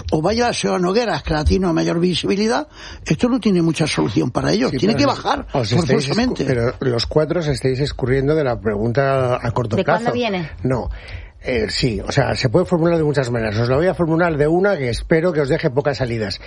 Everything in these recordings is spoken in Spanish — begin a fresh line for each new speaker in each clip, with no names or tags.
o vaya a Seba Nogueras, que la tiene mayor visibilidad, esto no tiene mucha solución para ellos. Sí, tiene que bajar forzosamente.
Pero los cuatro os estáis escurriendo de la pregunta a corto plazo.
¿De cuándo viene?
No. Sí, o sea, se puede formular de muchas maneras. Os la voy a formular de una que espero que os deje pocas salidas.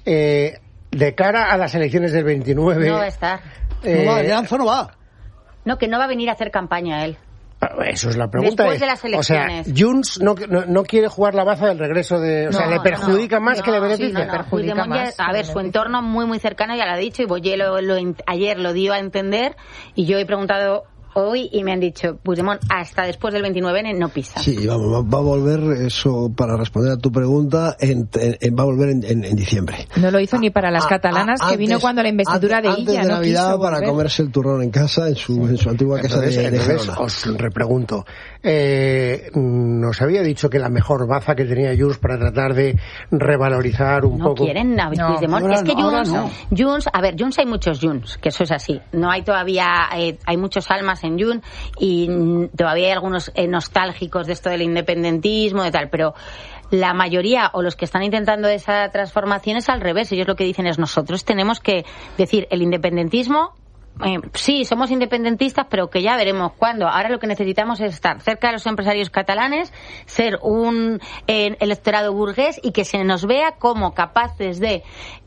De cara a las elecciones del 29...
No va a estar.
No va, Leanzo no va.
No, que no va a venir a hacer campaña él.
Eso es la pregunta.
Después de las elecciones.
O sea, Junts no quiere jugar la baza del regreso de... O sea, le perjudica más que le beneficia.
Sí, perjudica más. A ver, su entorno muy, muy cercano ya lo ha dicho, y Boyer ayer lo dio a entender, y yo he preguntado hoy y me han dicho, Puigdemont hasta después del 29 no pisa.
Sí, vamos, va a volver, eso para responder a tu pregunta, va a volver en diciembre.
No lo hizo ni para las catalanas, que vino cuando la investidura de Illa.
Antes de Navidad, para comerse el turrón en casa, en su antigua casa de Gerona.
Os repregunto, nos había dicho que la mejor baza que tenía Junts para tratar de revalorizar un poco...
No quieren Puigdemont. Es que Junts, a ver, Junts hay muchos Junts, que eso es así. No hay todavía, hay muchos almas en Junts y todavía hay algunos nostálgicos de esto del independentismo y tal, pero la mayoría o los que están intentando esa transformación es al revés. Ellos lo que dicen es, nosotros tenemos que decir el independentismo, sí, somos independentistas, pero que ya veremos cuándo. Ahora lo que necesitamos es estar cerca de los empresarios catalanes, ser un electorado burgués y que se nos vea como capaces de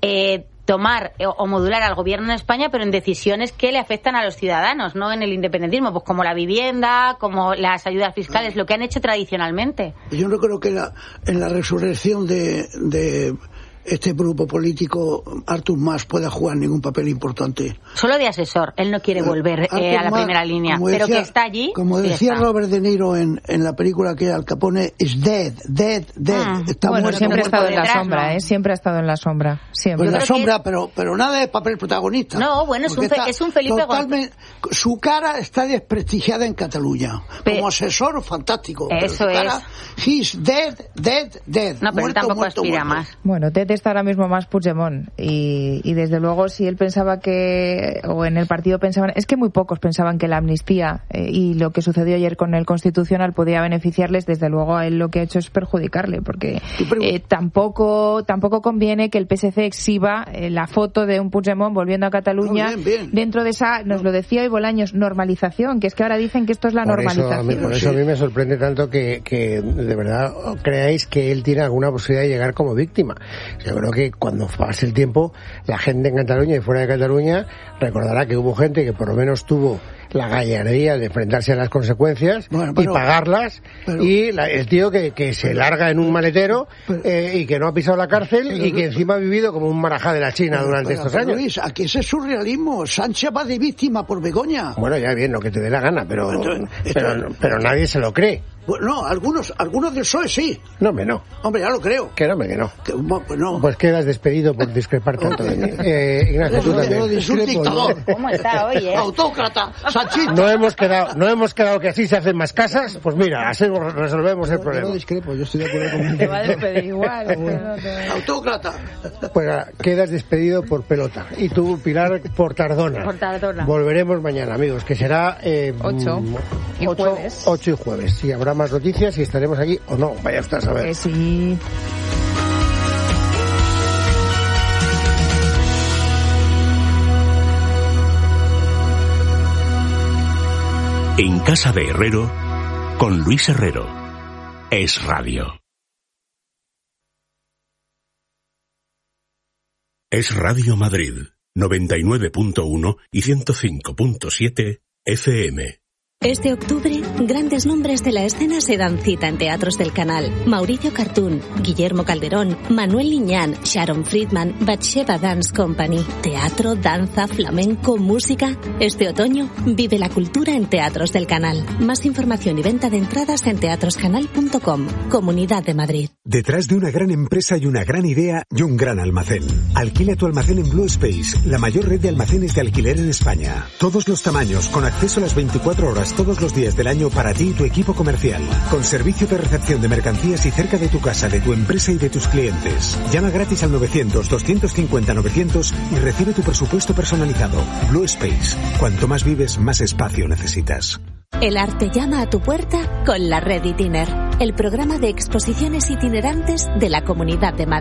tomar o modular al gobierno en España, pero en decisiones que le afectan a los ciudadanos, no en el independentismo, pues como la vivienda, como las ayudas fiscales, lo que han hecho tradicionalmente.
Yo no creo que en la resurrección de este grupo político Artur Mas pueda jugar ningún papel importante.
Solo de asesor, él no quiere volver a la primera línea, pero que está allí.
Como decía Robert De Niro en la película que Al Capone, is dead. Está
bueno,
muerto,
siempre ha estado en la
detrás,
sombra,
¿no?
Siempre ha estado en la sombra. Siempre.
Pues en la sombra, pero nada de papel protagonista.
No, bueno, es un Felipe González.
Su cara está desprestigiada en Cataluña. Como asesor, fantástico.
Eso es.
He's dead.
No, pero
muerto,
tampoco
muerto,
aspira
muerto.
más.
Bueno, está ahora mismo más Puigdemont y desde luego si él pensaba que, o en el partido pensaban, es que muy pocos pensaban que la amnistía y lo que sucedió ayer con el Constitucional podía beneficiarles, desde luego a él lo que ha hecho es perjudicarle, porque tampoco conviene que el PSC exhiba la foto de un Puigdemont volviendo a Cataluña dentro de esa, nos lo decía hoy Bolaños, normalización, que es que ahora dicen que esto es la normalización.
Por eso a mí me sorprende tanto que de verdad creáis que él tiene alguna posibilidad de llegar como víctima. Yo creo que cuando pase el tiempo, la gente en Cataluña y fuera de Cataluña recordará que hubo gente que por lo menos tuvo la gallardía de enfrentarse a las consecuencias y pagarlas, y el tío que se larga en un maletero y que no ha pisado la cárcel y que encima ha vivido como un marajá de la China durante estos años.
Luis, aquí ese es surrealismo. Sánchez va de víctima por Begoña.
Bueno, ya bien, lo que te dé la gana, pero nadie se lo cree.
Bueno, algunos del PSOE sí.
No, hombre, no.
Hombre, ya lo creo.
Que no.
Pues no.
Pues quedas despedido por discrepar tanto de mí. Ignacio, tú también.
Es un dictador.
¿Cómo está hoy,
Autócrata, Sanchito.
No hemos quedado que así se hacen más casas. Pues mira, así resolvemos el problema.
Yo no discrepo, yo estoy de acuerdo con
Te va a despedir igual.
Autócrata.
Pues quedas despedido por pelota. Y tú, Pilar, por tardona. Volveremos mañana, amigos, que será
8 y jueves.
8 y jueves. Sí, habrá más noticias y estaremos aquí o no. Vaya usted a saber.
Sí.
En casa de Herrero, con Luis Herrero. Es Radio. Es Radio Madrid, 99.1 y 105.7 FM.
Este octubre, grandes nombres de la escena se dan cita en teatros del canal. Mauricio Cartún, Guillermo Calderón, Manuel Liñán, Sharon Friedman, Batsheva Dance Company. Teatro, danza, flamenco, música. Este otoño, vive la cultura en teatros del canal. Más información y venta de entradas en teatroscanal.com. Comunidad de Madrid.
Detrás de una gran empresa y una gran idea y un gran almacén. Alquila tu almacén en Blue Space, la mayor red de almacenes de alquiler en España. Todos los tamaños, con acceso a las 24 horas todos los días del año para ti y tu equipo comercial. Con servicio de recepción de mercancías y cerca de tu casa, de tu empresa y de tus clientes. Llama gratis al 900-250-900 y recibe tu presupuesto personalizado. Blue Space. Cuanto más vives, más espacio necesitas.
El arte llama a tu puerta con la Red Itiner, el programa de exposiciones itinerantes de la Comunidad de Madrid.